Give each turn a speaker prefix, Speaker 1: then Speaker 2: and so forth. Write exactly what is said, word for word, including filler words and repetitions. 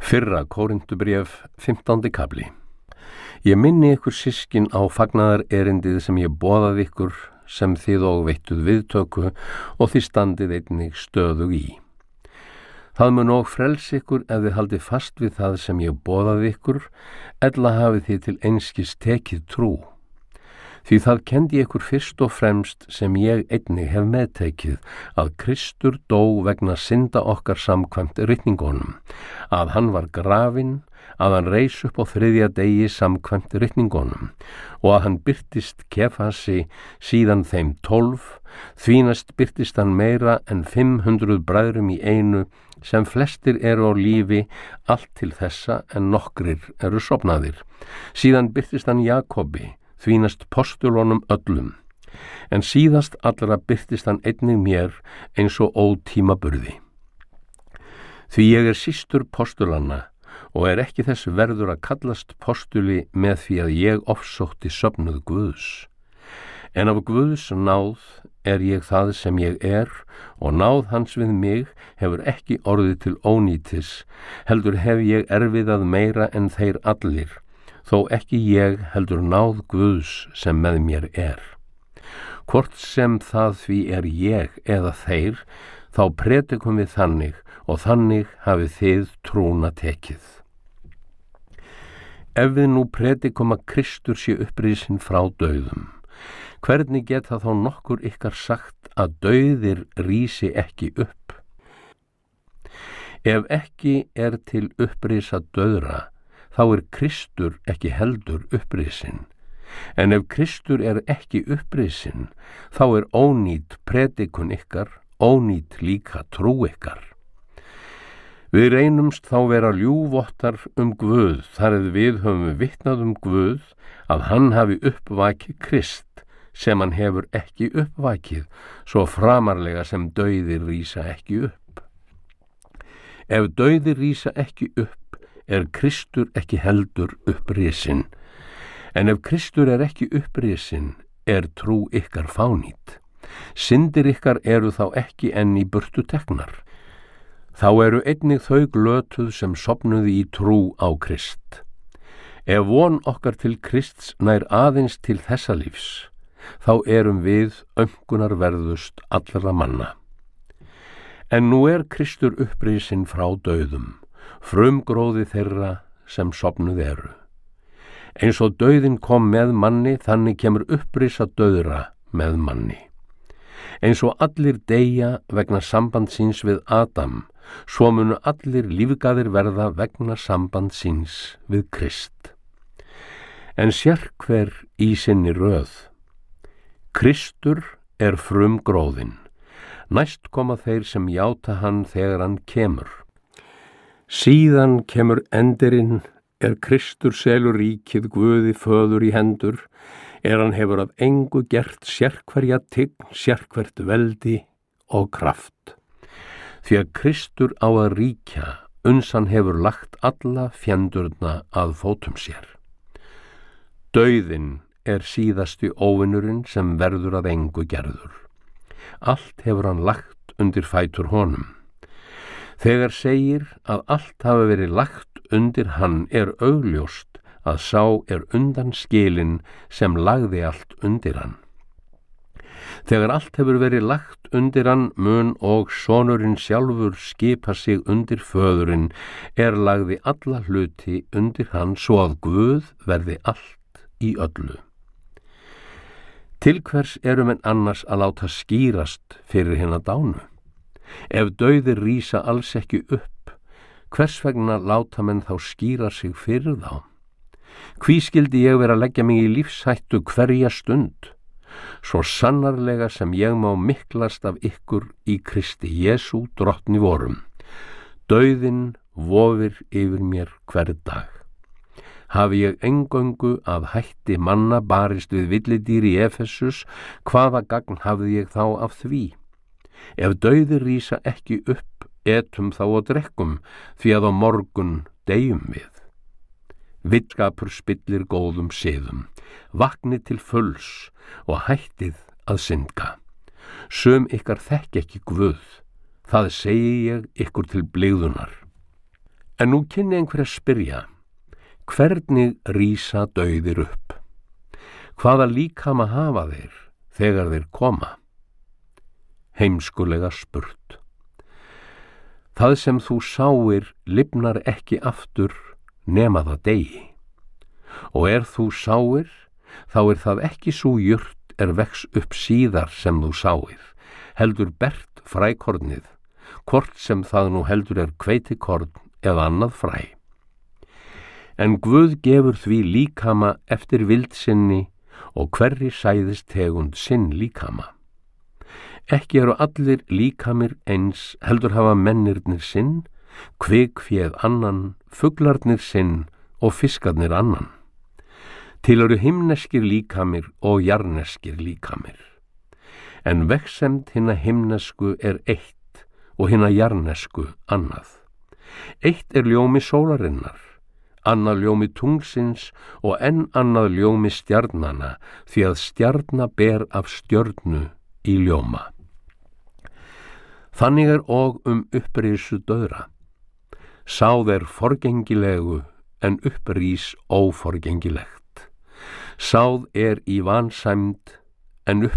Speaker 1: Fyrra Kórinthubréf, fimmtándi kafli. Ég minni ykkur systkin á fagnaðar erindið sem ég boðaði ykkur, sem þið og veittuð viðtöku og þið standið einnig stöðug í. Það mun og frelsi ykkur ef þið haldið fast við það sem ég boðaði ykkur, ella hafið þið til einskis tekið trú. Því það kendi ykkur fyrst og fremst sem ég einnig hef meðtekið, að Kristur dó vegna synda okkar samkvæmt ritningunum, að hann var grafinn, að hann reis upp á þriðja degi samkvæmt ritningunum, og að hann birtist Kefasi, síðan þeim tólf, því næst birtist hann meira en fimm hundruð bræðrum í einu, sem flestir eru á lífi, allt til þessa en nokkrir eru sofnaðir. Síðan birtist hann Jakobi, því næst postulunum öllum, en síðast allra birtist hann einnig mér eins og ótímaburði. Því ég er systur postulanna og er ekki þess verður að kallast postuli með því að ég ofsótti söfnuð Guðs. En af Guðs náð er ég það sem ég er, og náð hans við mig hefur ekki orðið til ónýtis, heldur hef ég erfiðað meira en þeir allir, þó ekki ég heldur náð Guðs sem með mér er. Hvort sem það því er ég eða þeir, þá predikum við þannig, og þannig hafið þið trúna tekið. Ef við nú predikum að Kristur sé upprisinn frá dauðum, hvernig geta þá nokkur ykkar sagt að dauðir rísi ekki upp? Ef ekki er til upprisa dauðra, þá er Kristur ekki heldur upprisinn. En ef Kristur er ekki upprisinn, þá er ónýt predikun ykkar, ónýt líka trú ykkar. Við reynumst þá vera ljúvottar um Guð, þar eð við höfum vitnað um Guð, að hann hafi uppvakið Krist, sem hann hefur ekki uppvakið, svo framarlega sem dauðir rísa ekki upp. Ef dauðir rísa ekki upp, er Kristur ekki heldur upprisinn. En ef Kristur er ekki upprisinn, er trú ykkar fánýt. Syndir ykkar eru þá ekki enn í burtu teknar. Þá eru einnig þau glötuð sem sofnuðu í trú á Krist. Ef von okkar til Krists nær aðeins til þessa lífs, þá erum við aumkunarverðust allra manna. En nú er Kristur upprisinn frá dauðum, frumgróði þeirra sem sofnuð eru. Eins og dauðin kom með manni, þannig kemur upprisa dauðra með manni. Eins og allir deyja vegna samband síns við Adam, svo munu allir lífgaðir verða vegna samband síns við Krist. En sérhver í sinni röð. Kristur er frumgróðinn, næst koma þeir sem játa hann þegar hann kemur. Síðan kemur endirinn, er Kristur selur ríkið Guði föður í hendur, er hann hefur af engu gert sérhverja tign, sérhvert veldi og kraft. Því að Kristur á að ríkja, uns hann hefur lagt alla fjendurna að fótum sér. Dauðinn er síðasti óvinurinn sem verður að engu gerður. Allt hefur hann lagt undir fætur honum. Þegar segir að allt hafi verið lagt undir hann, er augljóst að sá er undan skilin sem lagði allt undir hann. Þegar allt hefur verið lagt undir hann, mun og sonurinn sjálfur skipa sig undir föðurinn, er lagði alla hluti undir hann, svo að Guð verði allt í öllu. Til hvers eru menn annars að láta skýrast fyrir hina dánu? Ef dauðir rísa alls ekki upp, hvers vegna láta menn þá skýra sig fyrir þá? Hví skildi ég vera að leggja mig í lífshættu hverja stund? Svo sannarlega sem ég má miklast af ykkur í Kristi Jesú drottni vorum. Dauðinn vofir yfir mér hver dag. Hafi ég eingöngu af hætti manna barist við villidýr í Efesus, hvaða gagn hafði ég þá af því? Ef dauðir rísa ekki upp, etum þá og drekkum, því að á morgun deyjum við. Villskapur spillir góðum siðum, vaknið til fulls og hættið að syndga. Sum ykkar þekki ekki Guð, það segi ég ykkur til blygðunar. En nú kynni einhver að spyrja, hvernig rísa dauðir upp? Hvaða líkama hafa þeir þegar þeir koma? Heimskulega spurt. Það sem þú sáir lifnar ekki aftur nema það degi. Og er þú sáir, þá er það ekki svo jurt er vex upp síðar sem þú sáir, heldur bert frækornið, hvort sem það nú heldur er hveitikorn eða annað fræ. En Guð gefur því líkama eftir vildsinni og hverri sæðist tegund sinn líkama. Ekki eru allir líkamir eins, heldur hafa mennirnir sinn, kvikféð annan, fuglarnir sinn og fiskarnir annan. Til eru himneskir líkamir og jarneskir líkamir. En vegsemd hinna himnesku er eitt og hinna jarnesku annað. Eitt er ljómi sólarinnar, annað ljómi tungsins og enn annað ljómi stjarnana, því að stjarna ber af stjörnu í ljóma. Þannig er og um upprisu dauðra. Sáð er forgengilegu en upprís óforgengilegt. Sáð er í vansæmd en upp